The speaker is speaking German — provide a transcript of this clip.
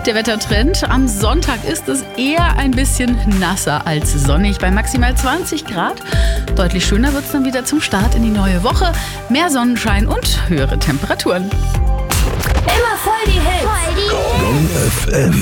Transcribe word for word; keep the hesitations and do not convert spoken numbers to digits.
Der Wettertrend. Am Sonntag ist es eher ein bisschen nasser als sonnig bei maximal zwanzig Grad. Deutlich schöner wird es dann wieder zum Start in die neue Woche. Mehr Sonnenschein und höhere Temperaturen. Immer voll die Hits. Gong F M.